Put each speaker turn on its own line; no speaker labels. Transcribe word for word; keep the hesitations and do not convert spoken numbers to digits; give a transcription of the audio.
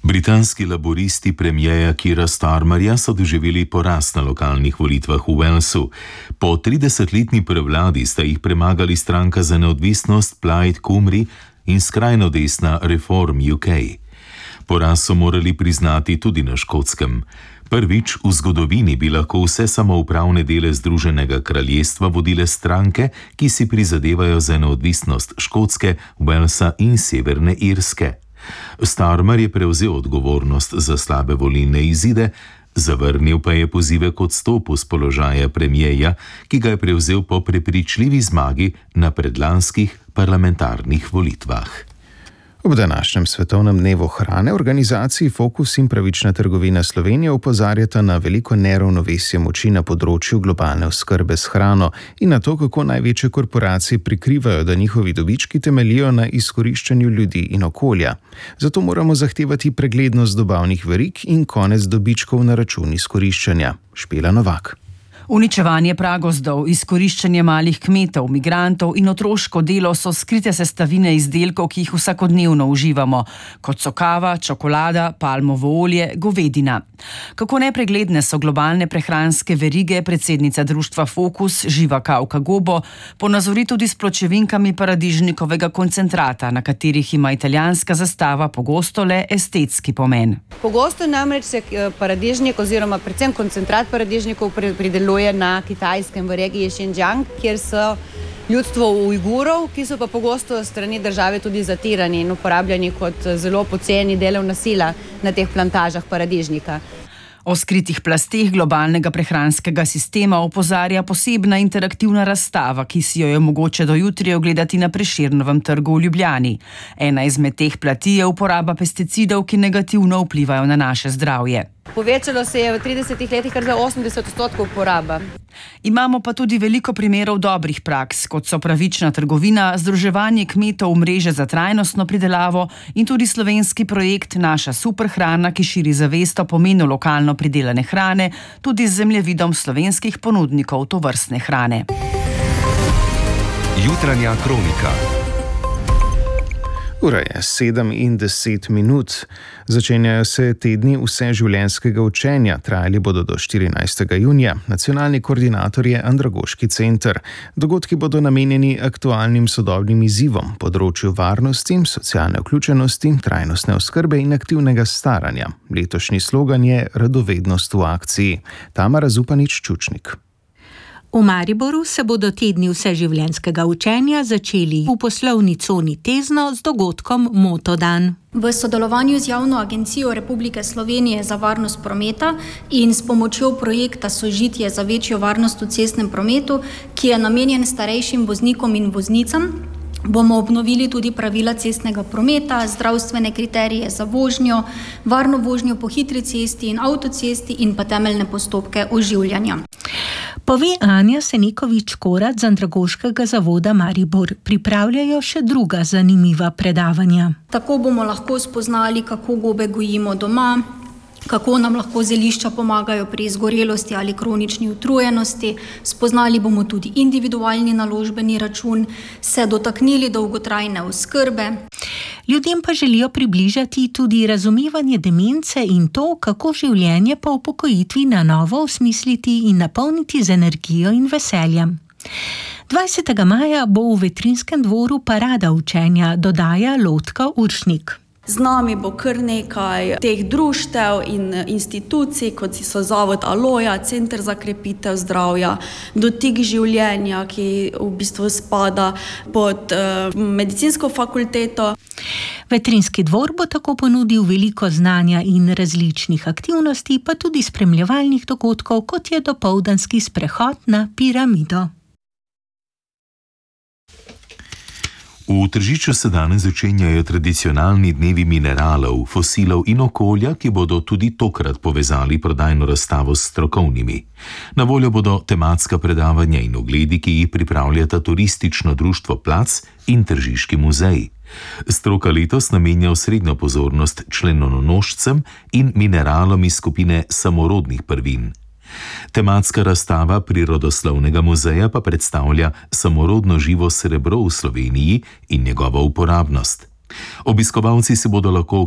Britanski laboristi premierja Keira Starmerja so doživeli poraz na lokalnih volitvah v Walesu. Po tridesetletni prevladi sta jih premagali stranka za neodvisnost Plaid Cymru in skrajno desna Reform U K. Poraz so morali priznati tudi na Škotskem. Prvič v zgodovini bi lahko vse samoupravne dele Združenega kraljestva vodile stranke, ki si prizadevajo za neodvisnost Škotske, Walesa in Severne Irske. Starmer je prevzel odgovornost za slabe volilne izide, zavrnil pa je pozive k odstopu z položaja premierja, ki ga je prevzel po prepričljivi zmagi na predlanskih parlamentarnih volitvah.
Ob današnjem svetovnem dnevu hrane organizaciji Fokus in Pravična trgovina Slovenije opozarjata na veliko neravnovesje moči na področju globalne oskrbe s hrano in na to, kako največje korporacije prikrivajo, da njihovi dobički temeljijo na izkoriščanju ljudi in okolja. Zato moramo zahtevati preglednost dobavnih verig in konec dobičkov na račun izkoriščanja. Špela Novak.
Uničevanje pragozdov, izkoriščanje malih kmetov, migrantov in otroško delo so skrite sestavine izdelkov, ki jih vsakodnevno uživamo, kot so kava, čokolada, palmovo olje, govedina. Kako nepregledne so globalne prehranske verige, predsednica društva Fokus Živa Kavka Gobo ponazori tudi s pločevinkami paradižnikovega koncentrata, na katerih ima italijanska zastava pogosto le estetski pomen.
Pogosto namreč se paradižnik oziroma predvsem koncentrat paradižnikov prideluje na Kitajskem v regiji Xinjiang, kjer so ljudstvo Ujgurov, ki so pa pogosto strani države tudi zatirani in uporabljani kot zelo poceni delovna sila na teh plantažah paradižnika.
O skritih plasteh globalnega prehranskega sistema opozarja posebna interaktivna razstava, ki si jo je mogoče do jutri ogledati na Prešernovem trgu v Ljubljani. Ena izmed teh plati je uporaba pesticidov, ki negativno vplivajo na naše zdravje.
Povečalo se je v tridesetih letih kar za osemdeset odstotkov poraba.
Imamo pa tudi veliko primerov dobrih praks, kot so pravična trgovina, združevanje kmetov v mreže za trajnostno pridelavo in tudi slovenski projekt Naša superhrana, ki širi zavest o pomenu lokalno pridelane hrane, tudi z zemljevidom slovenskih ponudnikov tovrstne hrane.
Jutranja kronika.
Ura je sedem in deset minut. Začenjajo se tedni vseživljenjskega učenja, trajali bodo do štirinajstega junija. Nacionalni koordinator je Andragoški center. Dogodki bodo namenjeni aktualnim sodobnim izzivom, področju varnosti, socialne vključenosti, trajnostne oskrbe in aktivnega staranja. Letošnji slogan je Radovednost v akciji. Tamara Zupanič-Čučnik.
V Mariboru se bodo tedni vseživljenjskega učenja začeli v poslovni coni Tezno z dogodkom Motodan.
V sodelovanju z Javno agencijo Republike Slovenije za varnost prometa in s pomočjo projekta Sožitje za večjo varnost v cestnem prometu, ki je namenjen starejšim voznikom in voznicam, bomo obnovili tudi pravila cestnega prometa, zdravstvene kriterije za vožnjo, varno vožnjo po hitri cesti in avtocesti in pa temeljne postopke oživljanja.
Pove Anja Senikovič-Korat z Andragoškega zavoda Maribor. Pripravljajo še druga zanimiva predavanja.
Tako bomo lahko spoznali, kako gobe gojimo doma, kako nam lahko zelišča pomagajo pri izgorelosti ali kronični utrujenosti, spoznali bomo tudi individualni naložbeni račun, se dotaknili dolgotrajne oskrbe.
Ljudem pa želijo približati tudi razumevanje demence in to, kako življenje po upokojitvi na novo osmisliti in napolniti z energijo in veseljem. dvajsetega maja bo v Vetrinjskem dvoru parada učenja, dodaja Lotka Uršnik.
Z nami bo kar nekaj teh društev in institucij, kot so Zavod Aloja, Center za krepitev zdravja, Dotik življenja, ki v bistvu spada pod uh, medicinsko fakulteto.
Vetrinjski dvor bo tako ponudil veliko znanja in različnih aktivnosti, pa tudi spremljevalnih dogodkov, kot je dopoldanski sprehod na piramido.
V Tržiču se danes začenjajo tradicionalni dnevi mineralov, fosilov in okolja, ki bodo tudi tokrat povezali prodajno razstavo s strokovnimi. Na voljo bodo tematska predavanja in ogledi, ki jih pripravljata turistično društvo Plac in Tržiški muzej. Stroka letos namenja osrednjo pozornost členonožcem in mineralom iz skupine samorodnih prvin. Tematska razstava Prirodoslovnega muzeja pa predstavlja samorodno živo srebro v Sloveniji in njegovo uporabnost. Obiskovalci se bodo lahko